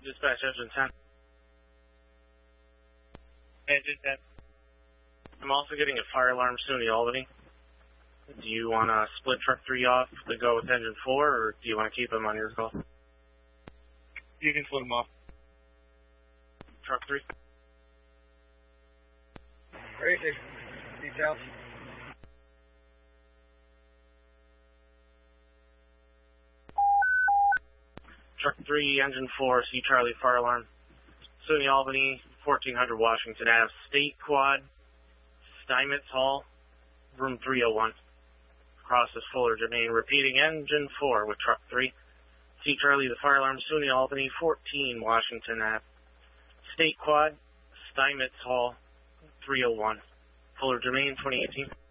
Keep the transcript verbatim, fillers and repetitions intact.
Dispatch engine ten. Engine ten. I'm also getting a fire alarm SUNY Albany. Do you want to split truck three off to go with engine four, or do you want to keep him on your call? You can split him off. Truck three. Great, details. Truck three, engine four, C Charlie fire alarm. SUNY Albany, fourteen hundred Washington Avenue, State Quad, Steinmetz Hall, room three oh one. Across is Fuller Jermaine. Repeating, engine four with truck three. C Charlie, the fire alarm, SUNY Albany, fourteen Washington Avenue, State Quad, Steinmetz Hall, three oh one. Fuller Jermaine, twenty eighteen.